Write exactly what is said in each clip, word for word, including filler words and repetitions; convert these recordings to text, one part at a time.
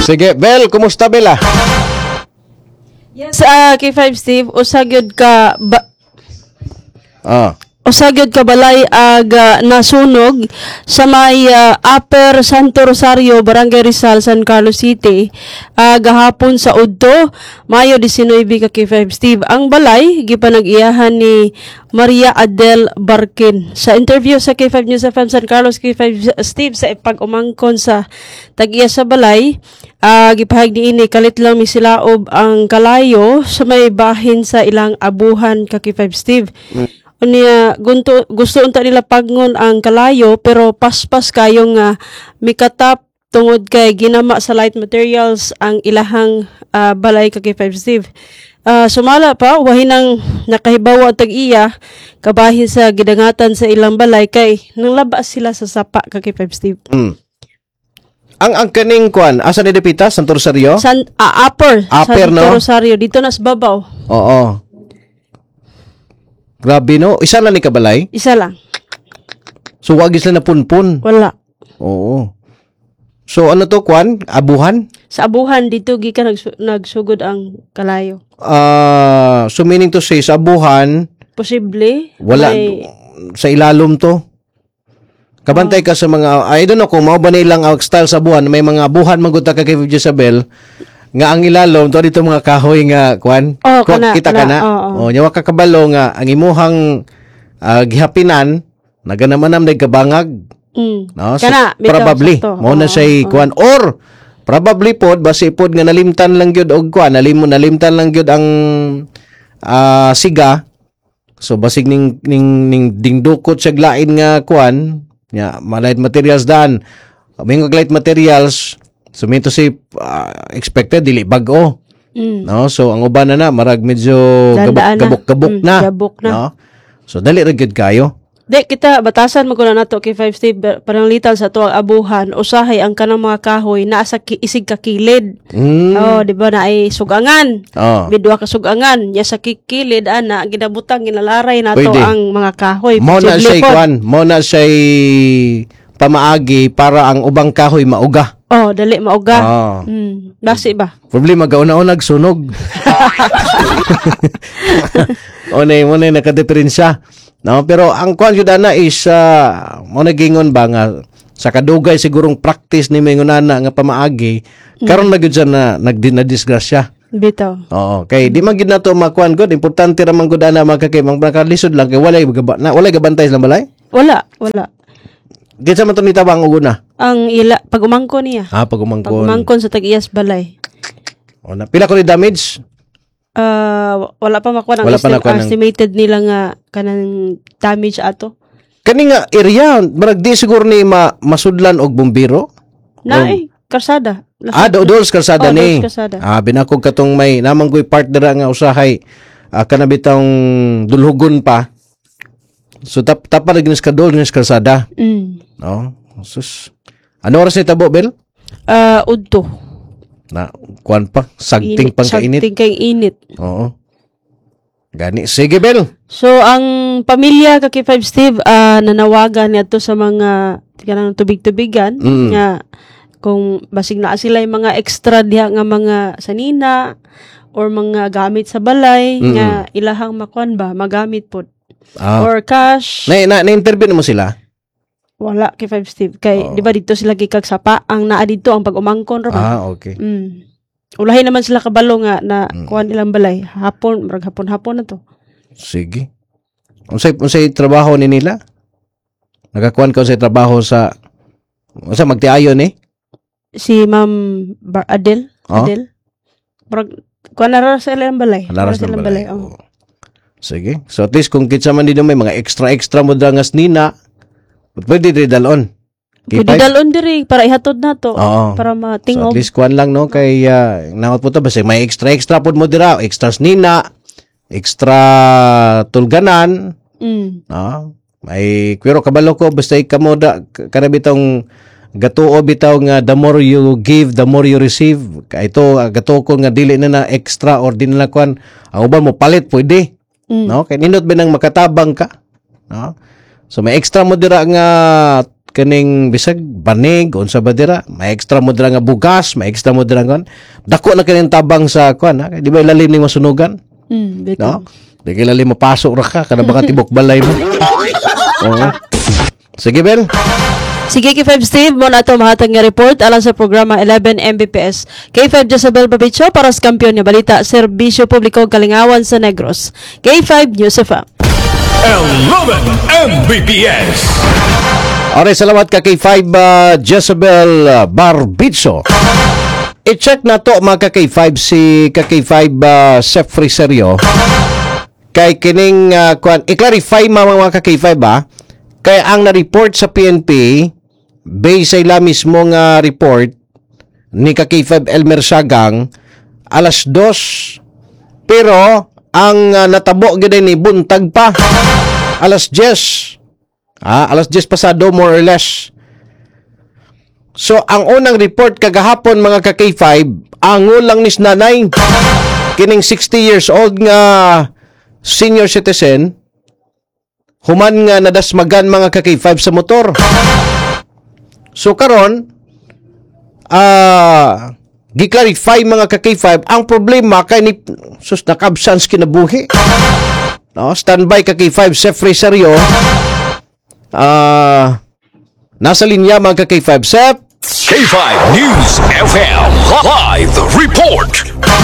Sige, Bel, kumusta Bella? Yes, uh, K five Steve, usagyod ka ba Ah. usagyod ka balay ag uh, nasunog sa may uh, Upper Santo Rosario, Barangay Rizal, San Carlos City, uh, gahapon sa Udto, Mayo nineteen ka K five Steve. Ang balay gipanag-iyahan ni Maria Adel Barkin. Sa interview sa K five News F M San Carlos, K five Steve sa pag-umangkon sa tag-iya sa balay, uh, gipahag niini kalit lang misilaob ang kalayo sa may bahin sa ilang abuhan ka K five Steve. Mm. Unya gunto, gusto unta nila pagngon ang kalayo pero paspas kayong uh, mikatap tungod kay ginama sa light materials ang ilahang uh, balay ka K five Steve. Uh, sumala pa wahinang nakahibawa ang tag-iya kabahin sa gidangatan sa ilang balay kay nanglabas sila sa sapa ka K five Steve. Mm. Ang ang kaning kwan, asa ni Depita, Santo Rosario? San uh, upper, upper Santo no? Rosario dito nas babaw. Oo. Grabe no, isa lang ni kabalay. Isa lang. So wag sila na punpun. Wala. Oo. So ano to kwan? Abuhan? Sa abuhan dito gikan nagsu- nagsugod ang kalayo. Ah, uh, so meaning to say sa abuhan Posible. wala may... sa ilalom to. Kabantay ka sa mga I don't know kung mao ba nilang ang style sa abuhan, may mga abuhan maguta ka kay Jezabel nga ang ilalom to dito mga kahoy nga kwan. Oh, Kwan, kana, kita kana, kana. oh, oh. Oh, nyawa ka kabalo nga ang imuhang uh, gihapinan naganamanam day kabangag. Mm. No? So, Kana, bitaw, probably sakto. mo na Oo, say oo. kuan or probably pod basi pod nga nalimtan lang gyud og kuan nalim nalimtan lang gyud ang uh, siga. So basig ning ning ning dingdukot sa lain nga kuan nya light materials dan. May light materials so mean to say uh, expected dili bag-o. Mm. No? So ang uban na na marag medyo Dandaan na. gabok-gabok Mm, na. gabok na. No? So dali ra gyud kayo. Di, kita, batasan mo ko na nato K five Steve, parang lital sa tuwang abuhan, usahay ang kanang mga kahoy na sa ki- isig kakilid. Mm. Oh, di ba na ay sugangan. Oh. Bidwa ka sugangan. Ya sa kikilid, ana, ginabutang, ginalaray nato Pwede. ang mga kahoy. Mo na Posible siya po. kwan, mo na siya pamaagi para ang ubang kahoy mauga. Oh, dali, mauga. Ah. Hmm, basi ba? Problema gauna-unag sunog. Onay mo na nakadeferensya. No, pero ang kwan jud ana is uh, mo nagingon ba nga sa kadugay sigurong practice ni mengunana nga pamaagi karon na gyud siya na nagdinadisgrasya. Bitaw. Oo, kay di man gid nato makuan gud, importante ra man gud ana makakay mang nakalisod lang kay walay gaba- na walay gabantay sa balay. Wala, wala. Kinsa man to ni tabang uguna? Ang ila, pag-umangkon niya. Ah, pag umangkon. Pag-umangkon sa tag-iyas balay. O na pila ko ni damage? Uh, wala pa makuha ng Wala pa estim- nakuha ng- estimated nila nga kanang damage ato. Kani nga area, marag di siguro ni ma masudlan og bombero. Na Um, eh, karsada. Ah, do dols kalsada Oh, ni. dols kalsada. Ah, binakog katong may namang goy partner nga usahay ah, kanabitang dulhugon pa. So tap tapad gnis ka dol gnis kalsada. Mm. No. Sus. Ano oras ni tabo bel? Uh, udto. Na kuan pa, sagting pang kainit. Sagting kay init. Oo. Gani sige bel. So, ang pamilya ka kay Five Steve, ah, nanawagan niya to sa mga kanang tubig-tubigan Mm. nga kung basig na sila yung mga extra diha nga mga sanina or mga gamit sa balay Mm. nga ilahang makuan ba magamit pod Ah. or cash. Na na, na interview mo sila. Wala kay Five Steve kay Oo. di ba dito sila gikag sapa ang naa dito ang pag-umangkon ra ba. Ah, okay. Mm. Ulahi naman sila kabalo nga na Mm. kuan ilang balay hapon marag hapon-hapon na to. Sige. Unsay unsay trabaho ni nila? Nagakuan ka unsay trabaho sa unsa magtiayon ni? Si Ma'am Bar- Adel, Oh? Adel. Marag kuan na ra sa ilang balay. Laras Sa ng ilang balay. oh. Oo. Sige. So at least kung kitsa man din may mga extra-extra mo dangas nina, pwede rin dalon. Pwede dalon diri para ihatod na to. Oo. Para So matingog. at least kuan lang no kay uh, naot po to basta may extra-extra pod mo dira, extra nina, extra tulganan, Mm. no? May kwero kabalo ko basta ikamo da kana bitong gatuo bitaw nga the more you give the more you receive. Kay ito uh, gatuo ko nga dili na na extra or di na kuan ang uban mo palit pwede. Mm. No? Kay nindot ba nang makatabang ka? No? So may extra mo dira nga kaning bisag banig unsa ba dira, may extra mo dira nga bugas, may extra mo dira ngon. Dako na kaning tabang sa kuan, ha? Di ba ilalim ning masunugan? Mm, betul. No? Di ka ilalim mapasok ra ka kada baka tibok balay mo. Oo. Sige, Bel. Sige, K five Steve, mo na ito mahatag nga report alang sa programa eleven M B P S. K five Jezabel Babicho para sa kampiyon nga balita, Serbisyo Publiko Kalingawan sa Negros. K five News F M. eleven M B P S. Alright, salamat ka kay five uh, Jezabel uh, Barbicho. I-check na to mga ka K five si ka K five uh, Chef Friserio. Kay kining uh, kuan, i-clarify mga mga ka K five ba? Kay ang na-report sa P N P based sa ila mismo nga report ni ka K five Elmer Sagang alas dos, pero ang uh, natabo gyud ni buntag pa alas diyes. Ah, alas diyes pasado more or less. So ang unang report kagahapon mga ka K five, angol lang ni nanay kining sixty years old nga senior citizen human nga nadasmagan mga ka K five sa motor. So karon ah uh, gi-clarify mga ka K five ang problema kay ni sus nakabsans kinabuhi. No, standby ka K five Chef Friserio. Ah uh, nasa linya mga ka K five Chef. K five News F M Live Report.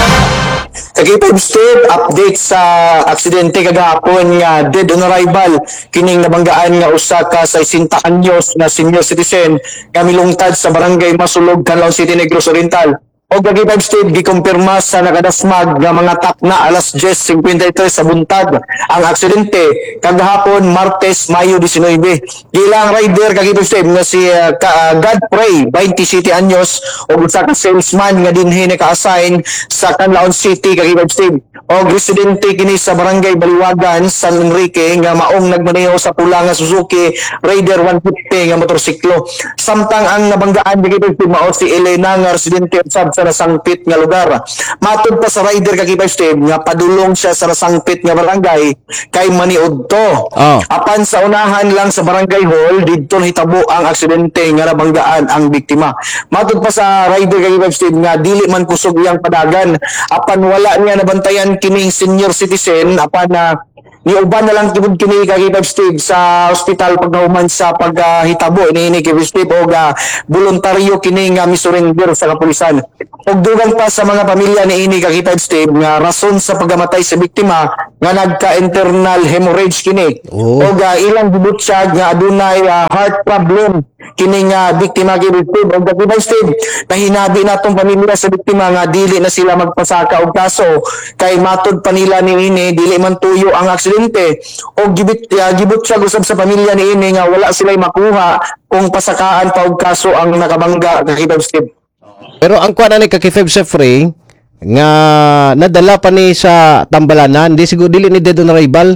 K five Steve, update sa aksidente kagahapon nga dead on arrival kining nabanggaan nga usa ka sixty anyos na senior citizen nga milungtad sa barangay Masulog, Canlaon City, Negros Oriental. O K five Steve, gikumpirma sa nakadasmag nga mga takna alas diyes fifty-three sa buntag ang aksidente kagahapon Martes, Mayo nineteen. Gilang rider K five Steve nga si uh, ka, uh, Godfrey, twenty anyos o usa ka salesman nga dinhi naka-assign sa Canlaon City, K five Steve. O residente kini sa barangay Baliwagan, San Enrique nga maong nagmaneho sa pula nga Suzuki Raider one fifty nga motorsiklo. Samtang ang nabanggaan K five Steve mao si Elena nga residente sa sa nasangpit nga lugar. Matud pa sa rider ka K five Steve nga padulong siya sa nasangpit nga barangay kay maniudto. Oh. Apan sa unahan lang sa barangay hall didto hitabo ang aksidente nga nabanggaan ang biktima. Matud pa sa rider ka K five Steve nga dili man kusog iyang padagan apan wala niya nabantayan kining senior citizen apan na uh, niuban na lang tibod kini K five Steve sa ospital pagkahuman sa paghitabo uh, ni K five Steve o uh, voluntaryo kini nga misurrender sa kapulisan. Og dugang pa sa mga pamilya ni ini K five Steve nga rason sa pagkamatay sa biktima nga nagka-internal hemorrhage kini. Oh. Og uh, ilang gibutyag nga adunay uh, heart problem kini nga biktima K five Steve. Og K five Steve nahinabi natong pamilya sa biktima nga dili na sila magpasaka og kaso kay matud pa nila ni ini dili man tuyo ang aksidente o gibit uh, gibot siya gusab sa pamilya ni ini nga wala sila makuha kung pasakaan pa og kaso ang nakabangga K five Steve. Pero ang kuan ni ka K five Chef Ray nga nadala pa ni sa Tambalanan, di siguro dili ni dead on arrival.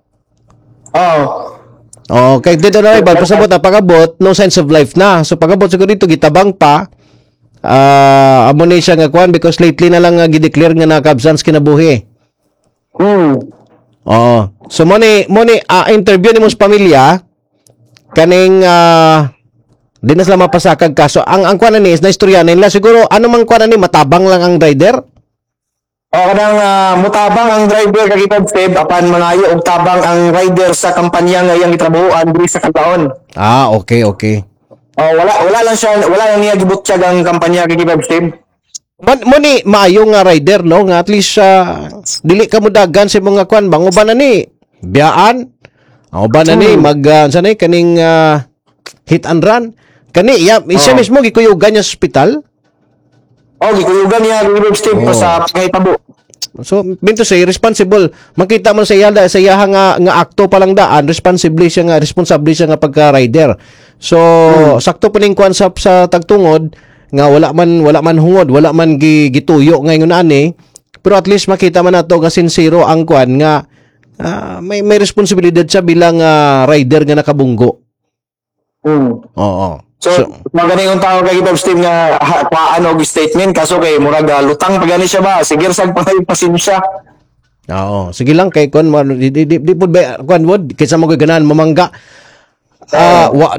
Oh. Oh, kay dead on arrival pasabot na pagabot no sense of life na. So pagabot siguro dito gitabang pa ah uh, amo ni siya nga kuan because lately na lang uh, gi-declare nga nakabsans kinabuhi. Hmm. Oh, so mo ni mo ni uh, interview ni mos pamilya kaning uh, di na sila mapasakag kaso ang ang kuan ni is na istorya nila siguro ano man kuan ni matabang lang ang rider. O kanang uh, mutabang ang driver K five Steve apan mangayo og tabang ang rider sa kampanya nga iyang gitrabahoan diri sa Canlaon. Ah, okay, okay. Oh, wala wala lang siya wala lang niya gibutyag ang kampanya K five Steve. Man mo ni maayo nga rider no nga at least uh, dili ka mudagan sa mga kuan bang uban na ni biyaan. Ang uban na ni mag uh, sanay kaning uh, hit and run. Kani iya siya Oh. mismo gikuyugan niya sa ospital. Oh, gikuyugan niya K five Steve Oh. pa sa pagkahitabo. So, minto say responsible. Makita mo sa iya sa iya nga nga akto pa lang daan, responsible siya nga responsable siya nga pagka-rider. So, hmm. sakto pa ning kuan sa, sa tagtungod nga wala man wala man hungod, wala man gi, gituyo ngayon ani. Pero at least makita man nato nga sincero ang kuan nga uh, may may responsibilidad siya bilang uh, rider nga nakabunggo. Hmm. Oo. So, so maganing yung tao kay K five Steve nga ha, paano og statement kaso kay murag uh, lutang pagani siya ba sige sag pa kayo pasensya. Oo, sige lang kay kon di di, di, di pud ba kon wod kaysa mo ganahan mamangga. Ah, uh, wa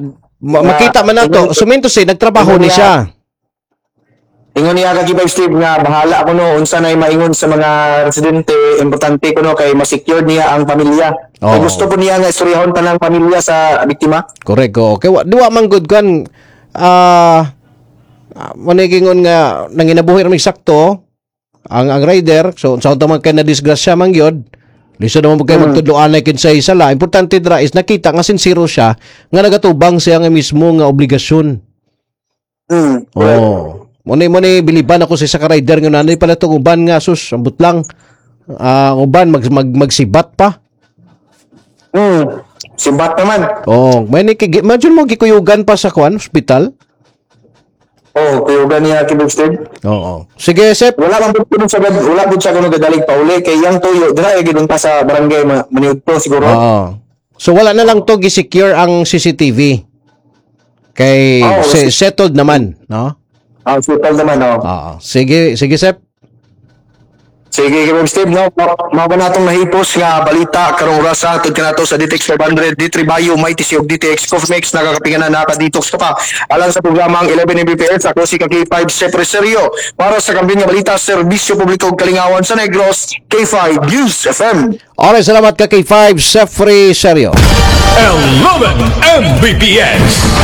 Ma- makita man nato, suminto si nagtrabaho ni siya. Ingon niya kag Five Steve nga bahala ako no unsa nay maingon sa mga residente, importante ko no kay ma-secure niya ang pamilya. Kay Oo. gusto ko niya nga istoryahon pa ng pamilya sa biktima. Correct ko. Okay, wa duwa man good kan ah manigingon nga nanginabuhi ra mig sakto ang ang rider so sa unta man kay na disgrasya man gyud. Liso naman kay magtudloan na kinsay sala. Importante dra is nakita nga sincero siya nga nagatubang siya nga mismo nga obligasyon. Hmm. Oh. Muni muni biliban ako sa isa ka rider nga nanay pala tong uban nga sus ambot lang. Ah, uban mag, mag magsibat pa. Hmm. Simbat naman. Oh, may ni kigi- imagine mo gikuyugan pa sa kwan hospital. Oh, kuyugan niya kay Five Steve. Oo. Sige, Sep. Wala man pud kuno sa wala pud siya kuno gadalig pa uli kay yang tuyo dira ay gidun pa sa barangay ma- maniudto siguro. Oo. So wala na lang to gi-secure ang C C T V. Kay Oo, se- si- settled naman, no? Ah, hospital naman oh. Oo. Sige, sige, Sep. Sige, kay Steve, no? Mao ba natong nahipos nga balita karong oras sa atud kanato sa D T X five hundred, D three Bayo, Mighty C og D T X Cofmex nakakapinganan naka-detox ka pa. Alang sa programang eleven M B P S, ako si K five Sepreserio para sa kambing nga balita, serbisyo publiko ug kalingawan sa Negros, K five News F M. Alright, salamat ka kay five Sefri Serio. eleven M B P S.